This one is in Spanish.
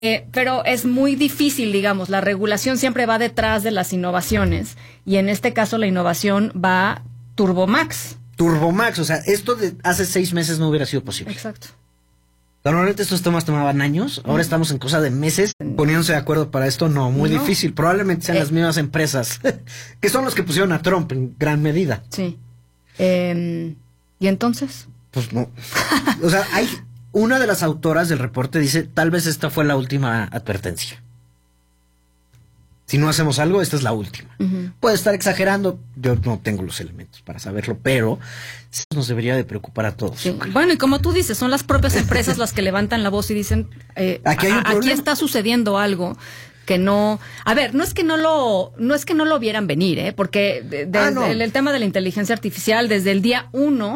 Pero es muy difícil, digamos, la regulación siempre va detrás de las innovaciones y en este caso la innovación va Turbomax. Turbomax, o sea, esto de hace 6 meses no hubiera sido posible. Exacto. Normalmente estos temas tomaban años, ahora estamos en cosa de meses poniéndose de acuerdo para esto, muy difícil. Probablemente sean las mismas empresas que son los que pusieron a Trump en gran medida. Sí. ¿Y entonces? Pues no. O sea, hay una de las autoras del reporte dice, tal vez esta fue la última advertencia. Si no hacemos algo, esta es la última. Puede estar exagerando, yo no tengo los elementos para saberlo, pero nos debería de preocupar a todos. Sí. Bueno, y como tú dices, son las propias empresas las que levantan la voz y dicen, aquí está sucediendo algo que no, a ver, no es que no lo vieran venir, porque el tema de la inteligencia artificial desde el día 1